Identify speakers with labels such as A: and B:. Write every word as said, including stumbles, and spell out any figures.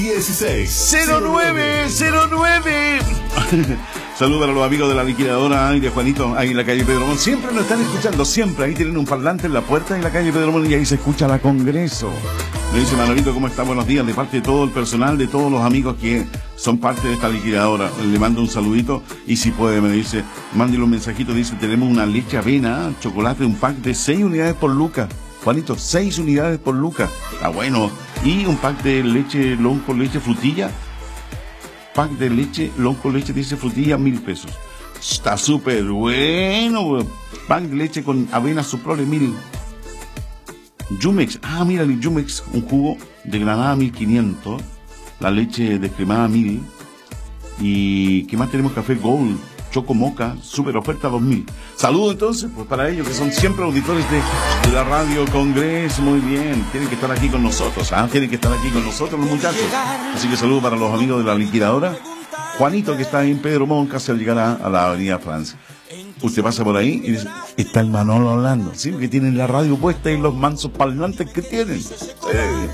A: dieciséis
B: cero nueve cero nueve. Saludos a los amigos de la liquidadora y de Juanito ahí en la calle Pedro Montt. Siempre nos están escuchando, siempre. Ahí tienen un parlante en la puerta de la calle Pedro Montt y ahí se escucha la Congreso. Me dice Manolito, ¿cómo está? Buenos días, de parte de todo el personal, de todos los amigos que son parte de esta liquidadora. Le mando un saludito y si puede, me dice, mándele un mensajito, dice, tenemos una leche avena, chocolate, un pack de seis unidades por lucas. Juanito, seis unidades por lucas. Está bueno. Y un pack de leche long con leche frutilla. Pack de leche long con leche, dice frutilla, mil pesos. Está súper bueno. Pack de leche con avena Suprole, mil. Jumex, ah, mira, el Jumex, un jugo de granada mil quinientos, la leche descremada mil, y ¿qué más tenemos? Café Gold, Choco Moca, super oferta dos mil. Saludos entonces, pues para ellos que son siempre auditores de, de la Radio Congreso, muy bien, tienen que estar aquí con nosotros, ¿ah? Tienen que estar aquí con nosotros los muchachos. Así que saludos para los amigos de la liquidadora. Juanito, que está en Pedro Montt, casi al llegar a, a la Avenida Francia. Usted pasa por ahí y dice, está el Manolo hablando, sí, que tienen la radio puesta y los mansos parlantes que tienen. Sí.